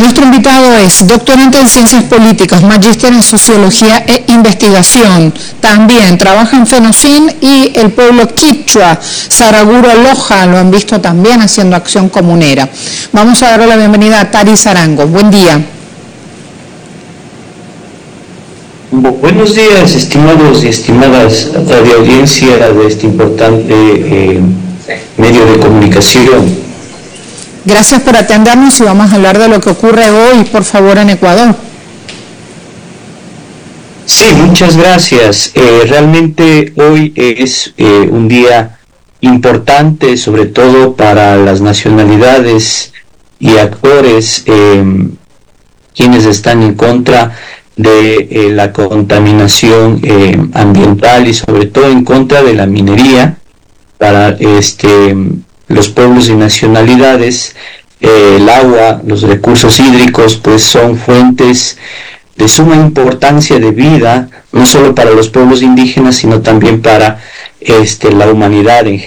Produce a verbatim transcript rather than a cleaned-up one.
Nuestro invitado es doctorante en Ciencias Políticas, magíster en Sociología e Investigación. También trabaja en Fenocin y el pueblo quichua, Saraguro Loja, lo han visto también haciendo acción comunera. Vamos a darle la bienvenida a Taris Arango. Buen día. Buenos días, estimados y estimadas radioaudiencia de este importante eh, medio de comunicación. Gracias por atendernos y vamos a hablar de lo que ocurre hoy, por favor, en Ecuador. Sí, muchas gracias. Eh, realmente hoy es eh, un día importante, sobre todo para las nacionalidades y actores eh, quienes están en contra de eh, la contaminación eh, ambiental y sobre todo en contra de la minería para este los pueblos y nacionalidades. Eh, el agua, los recursos hídricos, pues son fuentes de suma importancia de vida, no solo para los pueblos indígenas, sino también para este, la humanidad en general.